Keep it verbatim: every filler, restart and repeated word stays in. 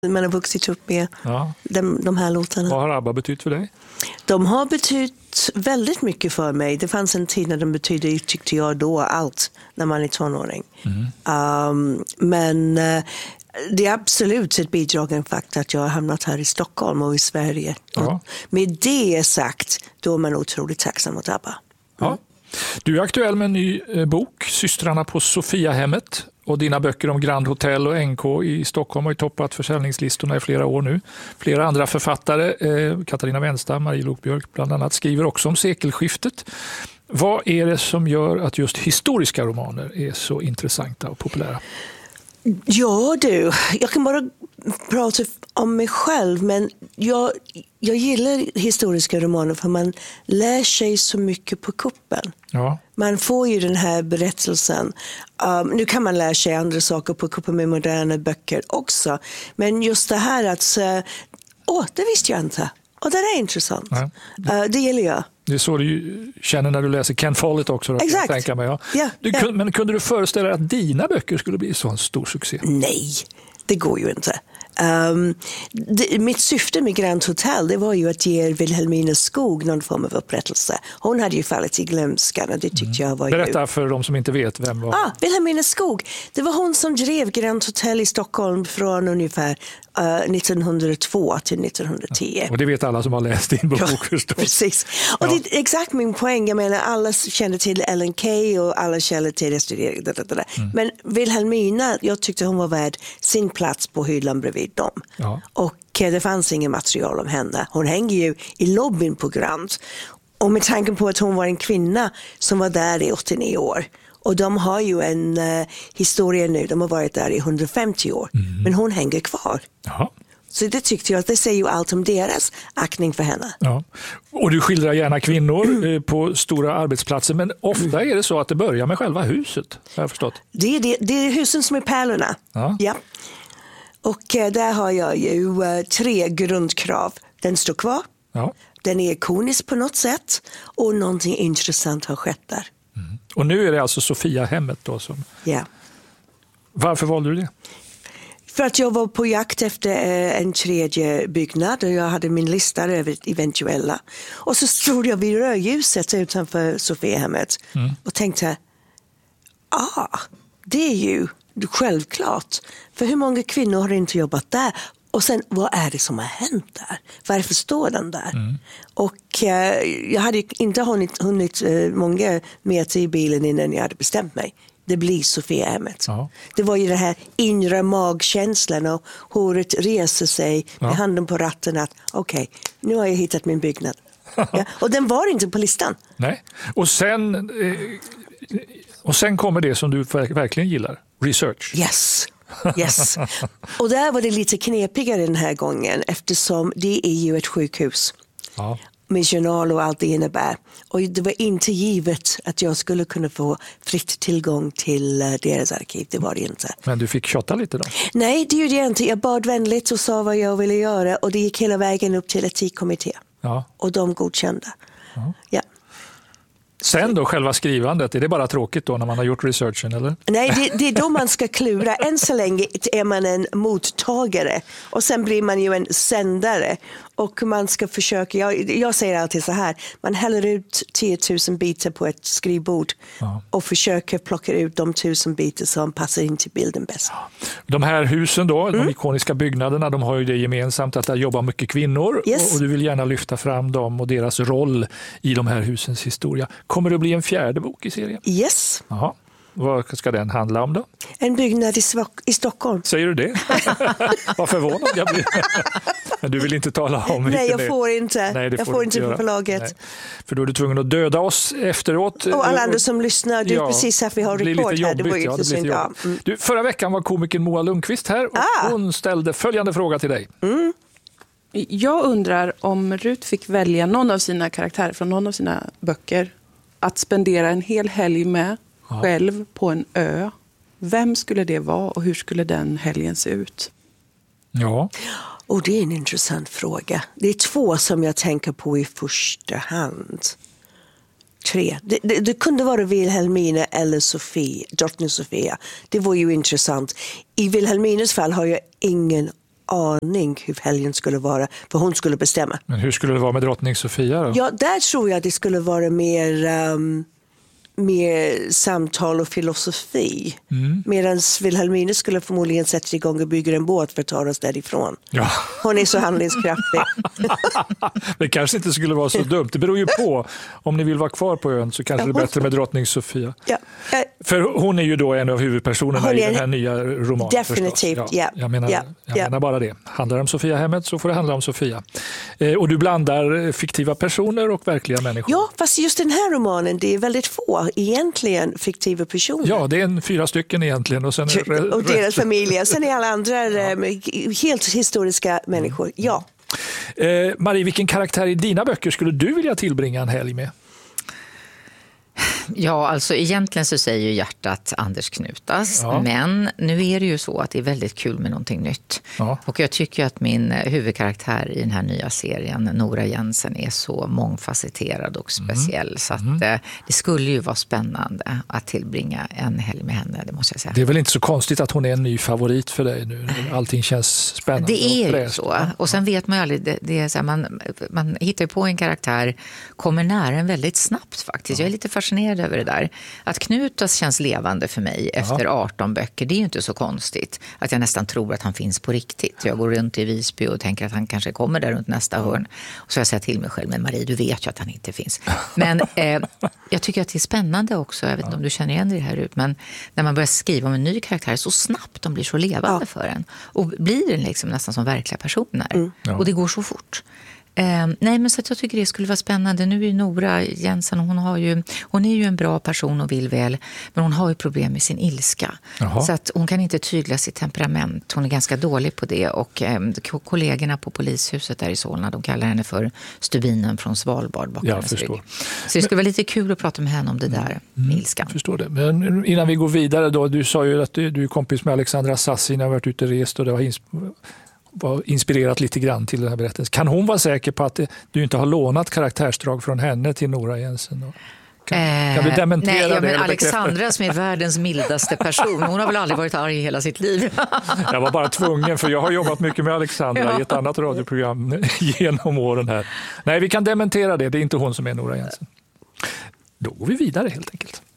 man har vuxit upp med ja. de, de här låtarna. Vad har ABBA betytt för dig? De har betytt väldigt mycket för mig. Det fanns en tid när de betydde, tyckte jag då, allt när man är tonåring. Mm. Um, men uh, det är absolut ett bidragande faktor att jag har hamnat här i Stockholm och i Sverige. Ja. Och med det sagt, då är man otroligt tacksam mot ABBA. Mm. Ja. Du är aktuell med en ny eh, bok, Systrarna på Sofiahemmet. Och dina böcker om Grand Hotel och N K i Stockholm har ju toppat försäljningslistorna i flera år nu. Flera andra författare, eh, Katarina Wenstam, Marie Lokbjörk bland annat, skriver också om sekelskiftet. Vad är det som gör att just historiska romaner är så intressanta och populära? Ja du, jag kan bara prata om mig själv, men jag, jag gillar historiska romaner för man lär sig så mycket på kuppen. Ja. Man får ju den här berättelsen. Um, nu kan man lära sig andra saker på kuppen med moderna böcker också. Men just det här att, åh, det visste jag inte. Och det är intressant. Ja. Uh, det gillar jag. Det är så du känner när du läser Ken Follett också. Exakt. Tänka mig, ja. Ja, du, ja. Men kunde du föreställa dig att dina böcker skulle bli så en stor succé? Nej, det går ju inte. Um, det, mitt syfte med Grand Hotel, det var ju att ge Wilhelmina Skog någon form av upprättelse. Hon hade ju fallit i glömskan och det tyckte mm. jag var ju... Berätta för de som inte vet vem var... Ah, Wilhelmina Skog. Det var hon som drev Grand Hotel i Stockholm från ungefär uh, nittonhundratvå till nittonhundratio. Och det vet alla som har läst din bok, ja, förstås. Precis. Och ja. Det är exakt min poäng. Jag menar, alla kände till Ellen Key och alla kände till restaurering. Mm. Men Wilhelmina, jag tyckte hon var värd sin plats på hyllan bredvid dem. Ja. Och det fanns ingen material om henne. Hon hänger ju i lobbyn på Grand. Och med tanken på att hon var en kvinna som var där i åttionio år. Och de har ju en uh, historia nu. De har varit där i hundrafemtio år. Mm. Men hon hänger kvar. Ja. Så det tyckte jag att det säger ju allt om deras aktning för henne. Ja. Och du skildrar gärna kvinnor mm. på stora arbetsplatser. Men ofta är det så att det börjar med själva huset. Har jag förstått. Det är, det, det är husen som är pärlorna. Ja. Ja. Och eh, där har jag ju eh, tre grundkrav. Den står kvar. Ja. Den är ikonisk på något sätt. Och någonting intressant har skett där. Mm. Och nu är det alltså Sofiahemmet då som... Ja. Varför valde du det? För att jag var på jakt efter eh, en tredje byggnad. Och jag hade min lista över eventuella. Och så stod jag vid rödljuset utanför Sofiahemmet. Mm. Och tänkte, ah, det är ju självklart. För hur många kvinnor har inte jobbat där? Och sen, vad är det som har hänt där? Varför står den där? Mm. Och eh, jag hade inte hunnit, hunnit eh, många meter i bilen innan jag hade bestämt mig. Det blir Sofiahemmet. Ja. Det var ju den här inre magkänslan och håret reser sig med ja. handen på ratten att okej, okay, nu har jag hittat min byggnad. Ja, och den var inte på listan. Nej. Och sen, eh, och sen kommer det som du verkligen gillar. Research. Yes. Yes. Och där var det lite knepigare den här gången eftersom det är ju ett sjukhus. Ja. Med journal och allt det innebär. Och det var inte givet att jag skulle kunna få fritt tillgång till deras arkiv. Det var det inte. Men du fick tjotta lite då? Nej, det gjorde jag inte. Jag bad vänligt och sa vad jag ville göra. Och det gick hela vägen upp till etikkommitté. Ja. Och de godkände. Ja. Ja. Sen då, själva skrivandet, är det bara tråkigt då när man har gjort researchen, eller? Nej, det, det är då man ska klura. Än så länge är man en mottagare och sen blir man ju en sändare. Och man ska försöka, jag, jag säger alltid så här, man häller ut tio tusen bitar på ett skrivbord ja. och försöker plocka ut de tusen bitar som passar in till bilden bäst. Ja. De här husen då, mm. de ikoniska byggnaderna, de har ju det gemensamt att där jobbar mycket kvinnor yes. och, och du vill gärna lyfta fram dem och deras roll i de här husens historia. Kommer det att bli en fjärde bok i serien? Yes. Jaha. Vad ska den handla om då? En byggnad i, Svak- i Stockholm. Säger du det? Vad förvånad jag blir. Men du vill inte tala om Nej, jag det. får inte. Nej, det jag får får inte inte på förlaget. Nej. För då är du tvungen att döda oss efteråt. Och alla andra som lyssnar, du ja, precis att vi har report här. Det var ju ja, det blir ja. mm. du, förra veckan var komikern Moa Lundqvist här och ah. hon ställde följande fråga till dig. Mm. Jag undrar om Rut fick välja någon av sina karaktärer från någon av sina böcker att spendera en hel helg med ja. själv på en ö. Vem skulle det vara och hur skulle den helgen se ut? Ja. Och det är en intressant fråga. Det är två som jag tänker på i första hand. Tre. Det, det, det kunde vara Wilhelmina eller Sofie, drottning Sofia. Det var ju intressant. I Wilhelminas fall har jag ingen aning hur helgen skulle vara, för hon skulle bestämma. Men hur skulle det vara med drottning Sofia då? Ja, där tror jag det skulle vara mer, um, mer samtal och filosofi. Mm. Medan Wilhelmina skulle förmodligen sätta igång och bygga en båt för att ta oss därifrån. Ja. Hon är så handlingskraftig. Det kanske inte skulle vara så dumt. Det beror ju på. Om ni vill vara kvar på ön så kanske ja, det är bättre med drottning Sofia. Ja. För hon är ju då en av huvudpersonerna i den här nya romanen. Definitivt, ja. ja. Jag, menar, ja. jag menar bara det. Handlar det om Sofia-hemmet så får det handla om Sofia. Eh, och du blandar fiktiva personer och verkliga människor. Ja, fast just den här romanen, det är väldigt få egentligen fiktiva personer. Ja, det är en fyra stycken egentligen. Och, sen är och deras familjer. Sen är alla andra ja. helt historiska människor. Ja. Eh, Marie, vilken karaktär i dina böcker skulle du vilja tillbringa en helg med? Ja, alltså egentligen så säger ju hjärtat Anders Knutas, ja. Men nu är det ju så att det är väldigt kul med någonting nytt. Ja. Och jag tycker att min huvudkaraktär i den här nya serien, Nora Jensen, är så mångfacetterad och speciell. Mm. Så att mm. det skulle ju vara spännande att tillbringa en helg med henne, det måste jag säga. Det är väl inte så konstigt att hon är en ny favorit för dig nu? Allting känns spännande. Det är ju så. Och sen vet man ju aldrig, det, det är så här, man, man hittar ju på en karaktär, kommer nära en väldigt snabbt faktiskt. Ja. Jag är lite fascinerad över det där. Att Knutas känns levande för mig efter arton böcker, det är ju inte så konstigt. Att jag nästan tror att han finns på riktigt. Jag går runt i Visby och tänker att han kanske kommer där runt nästa hörn. Och så jag säger till mig själv, men Marie, du vet ju att han inte finns. Men eh, jag tycker att det är spännande också, jag vet inte om du känner igen det här ut, men när man börjar skriva om en ny karaktär så snabbt de blir så levande ja. för en. Och blir den liksom nästan som verkliga personer. Mm. Ja. Och det går så fort. Eh, nej, men så att jag tycker det skulle vara spännande. Nu är ju Nora Jensen, hon, har ju, hon är ju en bra person och vill väl, men hon har ju problem med sin ilska. Jaha. Så att hon kan inte tygla sitt temperament. Hon är ganska dålig på det. Och eh, kollegorna på polishuset där i Solna, de kallar henne för stubinen från Svalbard bakom hennes rygg. Så det skulle vara lite kul att prata med henne om det där med mm, ilskan. Jag förstår det. Men innan vi går vidare då, du sa ju att du, du är kompis med Alexandra Sassi när du har varit ute och rest och det har ins- var inspirerat lite grann till den här berättelsen. Kan hon vara säker på att du inte har lånat karaktärsdrag från henne till Nora Jensen? Kan, eh, kan du dementera nej, ja, det? Men Alexandra som är världens mildaste person, hon har väl aldrig varit arg i hela sitt liv. Jag var bara tvungen, för jag har jobbat mycket med Alexandra ja. i ett annat radioprogram genom åren här. Nej, vi kan dementera det. Det är inte hon som är Nora Jensen. Då går vi vidare helt enkelt.